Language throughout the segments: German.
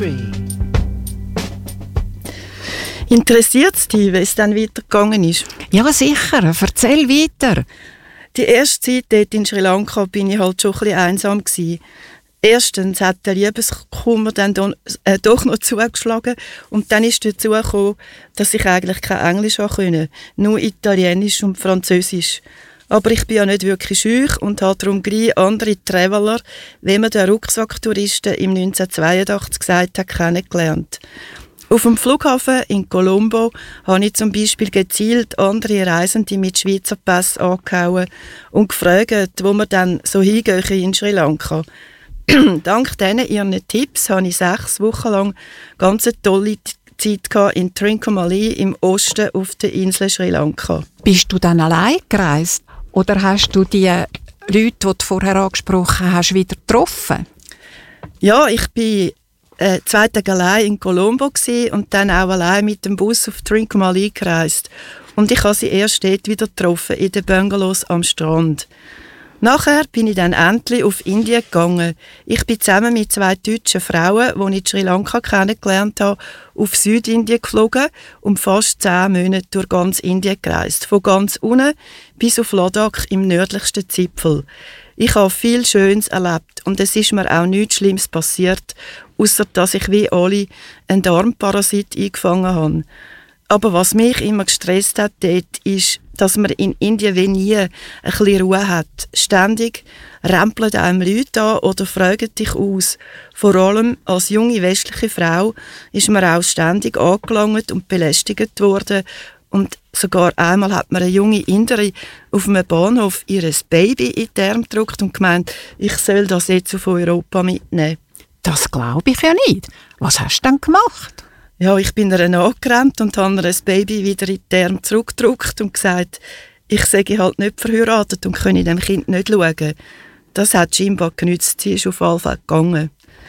Free. Interessiert es dich, wie es dann weitergegangen ist? Ja, sicher. Erzähl weiter. Die erste Zeit dort in Sri Lanka bin ich halt schon ein bisschen einsam gewesen. Erstens hat der Liebeskummer dann doch noch zugeschlagen und dann ist dazu gekommen, dass ich eigentlich kein Englisch konnte, nur Italienisch und Französisch. Aber ich bin ja nicht wirklich schüch und habe darum gleich andere Traveler, wie man den Rucksacktouristen im 1982 gesagt hat, kennengelernt. Auf dem Flughafen in Colombo habe ich zum Beispiel gezielt andere Reisende mit Schweizer Pass angehauen und gefragt, wo wir dann so hingehen in Sri Lanka. Dank diesen ihren Tipps hatte ich 6 Wochen lang ganz eine tolle Zeit in Trincomalee im Osten auf der Insel Sri Lanka. Bist du dann allein gereist? Oder hast du die Leute, die du vorher angesprochen hast, wieder getroffen? Ja, ich bin 2 Tage allein in Colombo und dann auch allein mit dem Bus auf Trincomalee gereist. Und ich habe sie erst dort wieder getroffen, in den Bungalows am Strand. Nachher bin ich dann endlich auf Indien gegangen. Ich bin zusammen mit 2 deutschen Frauen, die ich in Sri Lanka kennengelernt habe, auf Südindien geflogen und fast 10 Monate durch ganz Indien gereist. Von ganz unten bis auf Ladakh im nördlichsten Zipfel. Ich habe viel Schönes erlebt und es ist mir auch nichts Schlimmes passiert, ausser dass ich wie alle einen Darmparasit eingefangen habe. Aber was mich immer gestresst hat dort, ist, dass man in Indien wie nie ein bisschen Ruhe hat. Ständig rempeln einem Leute an oder fragen dich aus. Vor allem als junge westliche Frau ist man auch ständig angelangt und belästigt worden. Und sogar einmal hat mir eine junge Inderin auf einem Bahnhof ihr Baby in die Arme gedrückt und gemeint, ich soll das jetzt auf Europa mitnehmen. Das glaube ich ja nicht. Was hast du denn gemacht? Ja, ich bin ihr nachgerannt und habe ihr ein Baby wieder in die Arme zurückgedrückt und gesagt, ich sei halt nicht verheiratet und könne dem Kind nicht schauen. Das hat scheinbar genützt, sie ist auf jeden Fall gegangen.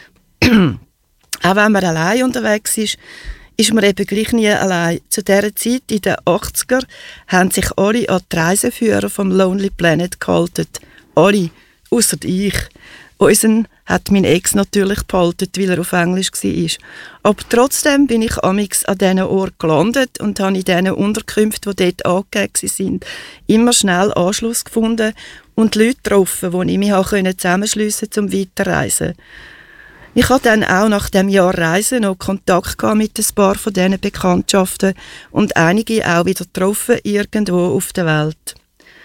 Auch wenn man allein unterwegs ist man eben gleich nie allein. Zu dieser Zeit, in den 80er, haben sich alle an die Reiseführer vom Lonely Planet gehalten. Alle, ausser ich. Unseren hat mein Ex natürlich behalten, weil er auf Englisch war. Aber trotzdem bin ich amix an diesen Orten gelandet und habe in diesen Unterkünften, die dort angegeben waren, immer schnell Anschluss gefunden und Leute getroffen, die ich mich zusammenschliessen konnte, um weiterzureisen. Ich hatte dann auch nach dem Jahr Reisen noch Kontakt mit ein paar von diesen Bekanntschaften und einige auch wieder getroffen irgendwo auf der Welt.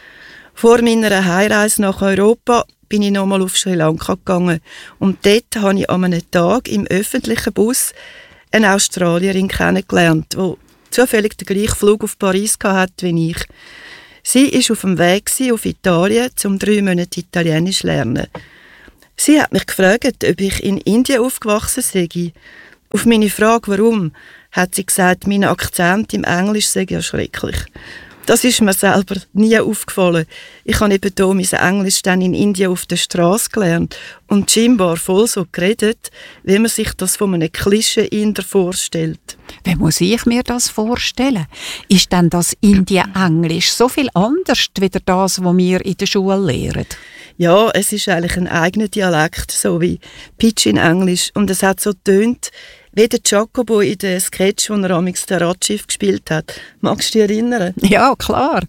Vor meiner Heimreise nach Europa bin ich nochmal auf Sri Lanka gegangen und dort habe ich an einem Tag im öffentlichen Bus eine Australierin kennengelernt, die zufällig den gleichen Flug auf Paris hatte wie ich. Sie war auf dem Weg auf Italien, um 3 Monate Italienisch zu lernen. Sie hat mich gefragt, ob ich in Indien aufgewachsen sei. Auf meine Frage, warum, hat sie gesagt, mein Akzent im Englisch sei ja schrecklich. Das ist mir selber nie aufgefallen. Ich habe eben hier mein Englisch dann in Indien auf der Straße gelernt und scheinbar voll so geredet, wie man sich das von einem Klischee-Inder vorstellt. Wie muss ich mir das vorstellen? Ist denn das Indien-Englisch so viel anders wie das, was wir in der Schule lehren? Ja, es ist eigentlich ein eigener Dialekt, so wie Pidgin-Englisch. Und es hat so getönt, wie der Jacobo in dem Sketch, wo er amix den Radschiff gespielt hat. Magst du dich erinnern? Ja, klar.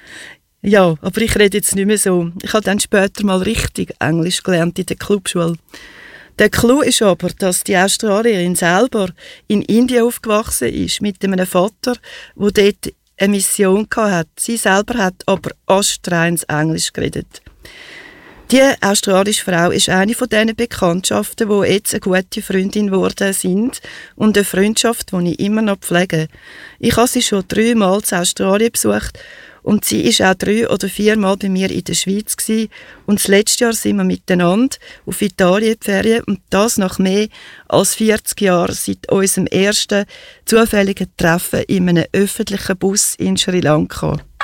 Ja, aber ich rede jetzt nicht mehr so. Ich habe dann später mal richtig Englisch gelernt in der Clubschule. Der Clou ist aber, dass die Australierin selber in Indien aufgewachsen ist, mit einem Vater, der dort eine Mission hatte. Sie selber hat aber astreines Englisch geredet. Die australische Frau ist eine von diesen Bekanntschaften, die jetzt eine gute Freundin geworden sind und eine Freundschaft, die ich immer noch pflege. Ich habe sie schon 3 Mal in Australien besucht und sie war auch 3 oder 4 Mal bei mir in der Schweiz gewesen. Und das letzte Jahr sind wir miteinander auf Italien in die Ferien und das nach mehr als 40 Jahren seit unserem ersten zufälligen Treffen in einem öffentlichen Bus in Sri Lanka.